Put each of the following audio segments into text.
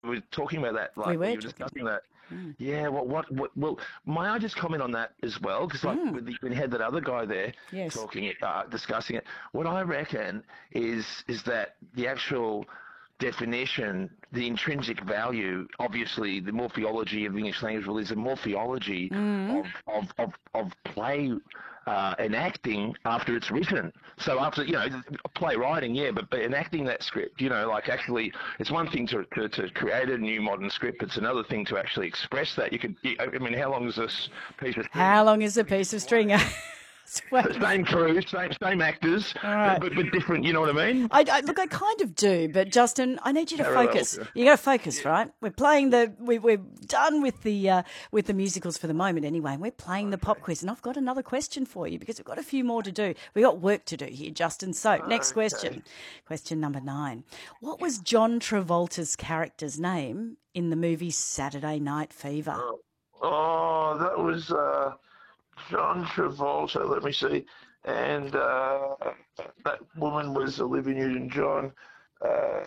we were talking about that, We like were you were talking. discussing that. Mm. Yeah, well, may I just comment on that as well? Because like Mm. with when you had that other guy there Yes. talking, discussing it, what I reckon is that the actual definition, the intrinsic value, obviously the morphology of the English language, well, is a morphology Mm. of play and acting after it's written. So after, playwriting, yeah, but enacting that script, like actually, it's one thing to create a new modern script. It's another thing to actually express that. I mean, how long is this piece of How string? long is a piece of string? Waiting for. Same crew, same actors, All right. but different. You know what I mean? Look, I kind of do, but Justin, I need you to Parallels. focus. You got to focus, right? We're done with the musicals for the moment, anyway. And we're playing the pop quiz, and I've got another question for you because we've got a few more to do. We got work to do here, Justin. So, next Okay. question, question number 9. What was John Travolta's character's name in the movie Saturday Night Fever? Oh, that was John Travolta. Let me see. And that woman was Olivia Newton-John. Uh,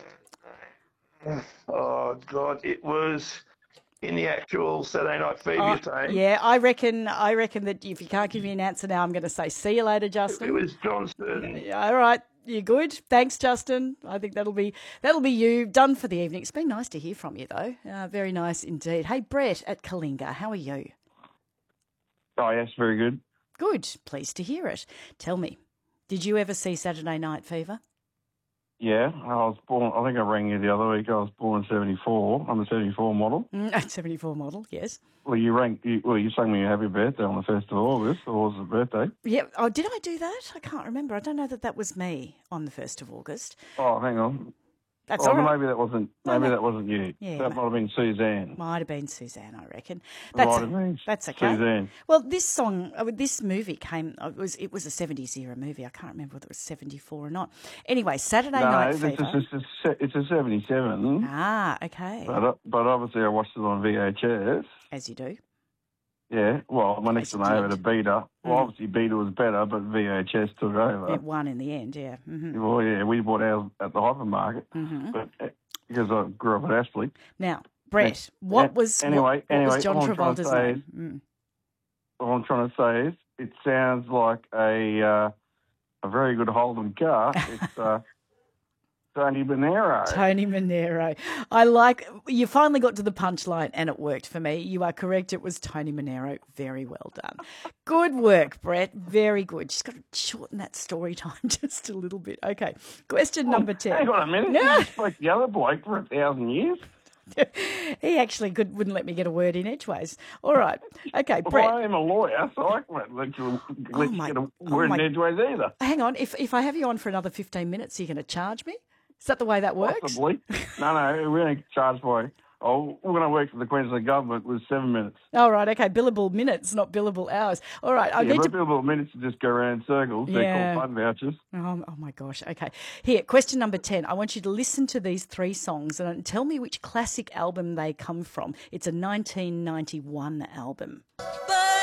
oh God, it was in the actual Saturday Night Fever. You're saying Yeah, I reckon that if you can't give me an answer now, I'm going to say see you later, it Justin. was Johnson. Yeah, all right. You good? Thanks, Justin. I think that'll be you done for the evening. It's been nice to hear from you, though. Very nice indeed. Hey, Brett at Kalinga, how are you? Oh, yes, very good. Good. Pleased to hear it. Tell me, did you ever see Saturday Night Fever? Yeah, I was born, I think I rang you the other week. I was born in 74. I'm a 74 model. 74 model, yes. Well, you sang me a happy birthday on the 1st of August, or was it birthday? Yeah. Oh, did I do that? I can't remember. I don't know that that was me on the 1st of August. Oh, hang on. That's Oh, all right. maybe that wasn't. No, Maybe no. that wasn't you. Yeah, That might have been Suzanne. might have been Suzanne, I reckon. Might have been That's okay. Suzanne. Well, this movie came. It was a '70s era movie. I can't remember whether it was '74 or not. Anyway, Saturday No, Night Fever. it's a 77. Ah, okay. But obviously I watched it on VHS. As you do. Yeah, well, my next As you one over did. to Beta. Well, Mm. obviously Beta was better, but VHS took over. It won in the end. Yeah. Well, yeah, we bought ours at the hypermarket, but because I grew up at Aspley. Now, Brett, what was John All I'm trying to Travolta's say name? all I'm trying to say is, it sounds like a very good Holden car. It's Tony Bonero. Tony Manero. I like you finally got to the punchline and it worked for me. You are correct. It was Tony Manero. Very well done. Good work, Brett. Very good. Just got to shorten that story time just a little bit. Okay. Question number 10. Hang on a minute. Yeah. You spoke the other bloke for 1,000 years. He actually wouldn't let me get a word in edgeways. All right. Okay, Well, Brett. I am a lawyer, so I won't let you get a word in edgeways either. Hang on. If I have you on for another 15 minutes, you're going to charge me? Is that the way that works? Possibly. No, we only charge by. Oh, we're going to work for the Queensland government with 7 minutes. All right, okay, billable minutes, not billable hours. All right, I Yeah, need but to. billable minutes just go around in circles. Yeah. They're called fund vouchers. Oh my gosh. Okay. Here, question number 10. I want you to listen to these 3 songs and tell me which classic album they come from. It's a 1991 album. But